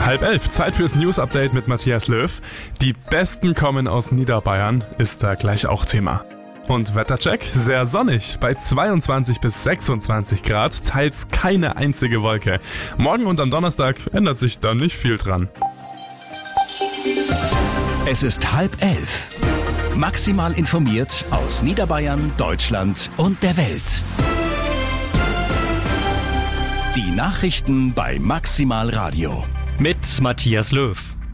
10:30, Zeit fürs News-Update mit Matthias Löw. Die Besten kommen aus Niederbayern, ist da gleich auch Thema. Und Wettercheck, sehr sonnig, bei 22 bis 26 Grad, teils keine einzige Wolke. Morgen und am Donnerstag ändert sich da nicht viel dran. Es ist 10:30. Maximal informiert aus Niederbayern, Deutschland und der Welt. Die Nachrichten bei Maximal Radio. Mit Matthias Löw.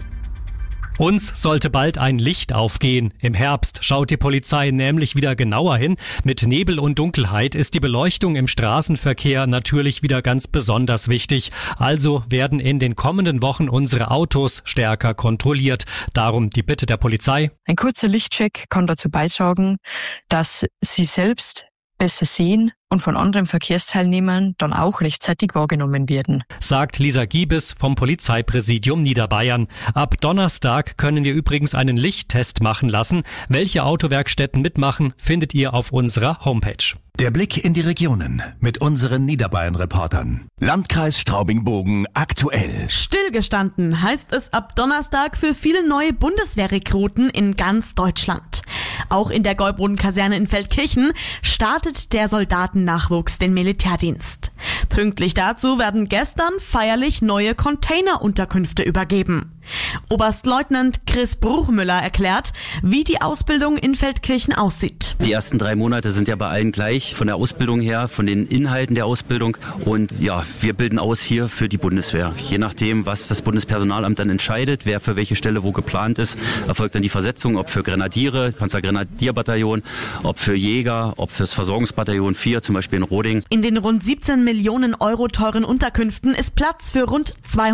Uns sollte bald ein Licht aufgehen. Im Herbst schaut die Polizei nämlich wieder genauer hin. Mit Nebel und Dunkelheit ist die Beleuchtung im Straßenverkehr natürlich wieder ganz besonders wichtig. Also werden in den kommenden Wochen unsere Autos stärker kontrolliert. Darum die Bitte der Polizei. Ein kurzer Lichtcheck kann dazu beitragen, dass Sie selbst besser sehen und von anderen Verkehrsteilnehmern dann auch rechtzeitig wahrgenommen werden, sagt Lisa Giebes vom Polizeipräsidium Niederbayern. Ab Donnerstag können wir übrigens einen Lichttest machen lassen. Welche Autowerkstätten mitmachen, findet ihr auf unserer Homepage. Der Blick in die Regionen mit unseren Niederbayern-Reportern. Landkreis Straubing-Bogen aktuell. Stillgestanden heißt es ab Donnerstag für viele neue Bundeswehrrekruten in ganz Deutschland. Auch in der Gäuboden-Kaserne in Feldkirchen startet der Soldatennachwuchs den Militärdienst. Pünktlich dazu werden gestern feierlich neue Containerunterkünfte übergeben. Oberstleutnant Chris Bruchmüller erklärt, wie die Ausbildung in Feldkirchen aussieht. Die ersten 3 Monate sind ja bei allen gleich, von der Ausbildung her, von den Inhalten der Ausbildung. Und ja, wir bilden aus hier für die Bundeswehr. Je nachdem, was das Bundespersonalamt dann entscheidet, wer für welche Stelle wo geplant ist, erfolgt dann die Versetzung, ob für Grenadiere, Panzergrenadierbataillon, ob für Jäger, ob fürs Versorgungsbataillon 4, zum Beispiel in Roding. In den rund 17 Millionen Euro teuren Unterkünften ist Platz für rund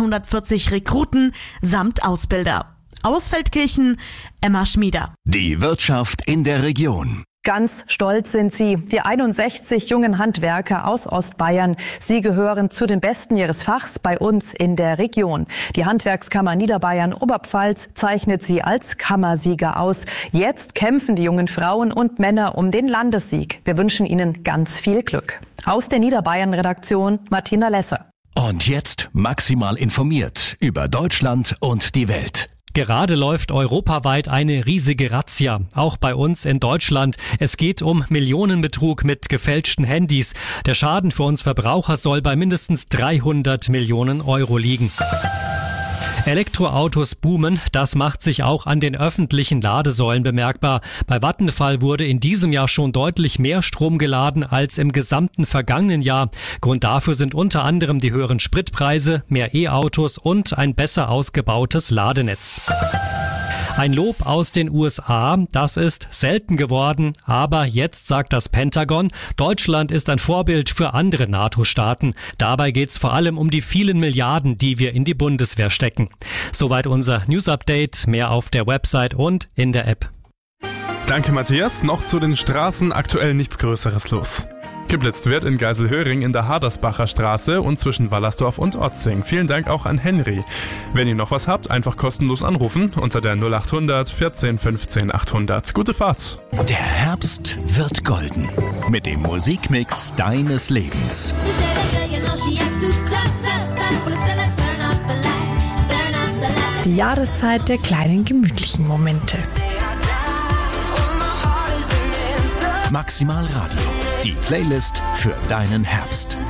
240 Rekruten samt Ausbilder. Aus Feldkirchen, Emma Schmieder. Die Wirtschaft in der Region. Ganz stolz sind sie, die 61 jungen Handwerker aus Ostbayern. Sie gehören zu den Besten ihres Fachs bei uns in der Region. Die Handwerkskammer Niederbayern-Oberpfalz zeichnet sie als Kammersieger aus. Jetzt kämpfen die jungen Frauen und Männer um den Landessieg. Wir wünschen ihnen ganz viel Glück. Aus der Niederbayern-Redaktion Martina Lesser. Und jetzt maximal informiert über Deutschland und die Welt. Gerade läuft europaweit eine riesige Razzia, auch bei uns in Deutschland. Es geht um Millionenbetrug mit gefälschten Handys. Der Schaden für uns Verbraucher soll bei mindestens 300 Millionen Euro liegen. Elektroautos boomen, das macht sich auch an den öffentlichen Ladesäulen bemerkbar. Bei Vattenfall wurde in diesem Jahr schon deutlich mehr Strom geladen als im gesamten vergangenen Jahr. Grund dafür sind unter anderem die höheren Spritpreise, mehr E-Autos und ein besser ausgebautes Ladenetz. Ein Lob aus den USA, das ist selten geworden, aber jetzt sagt das Pentagon, Deutschland ist ein Vorbild für andere NATO-Staaten. Dabei geht's vor allem um die vielen Milliarden, die wir in die Bundeswehr stecken. Soweit unser News-Update, mehr auf der Website und in der App. Danke Matthias, noch zu den Straßen aktuell nichts Größeres los. Geblitzt wird in Geiselhöring in der Hadersbacher Straße und zwischen Wallersdorf und Otzing. Vielen Dank auch an Henry. Wenn ihr noch was habt, einfach kostenlos anrufen unter der 0800 14 15 800. Gute Fahrt. Der Herbst wird golden mit dem Musikmix deines Lebens. Die Jahreszeit der kleinen gemütlichen Momente. Maximal Radio. Die Playlist für deinen Herbst.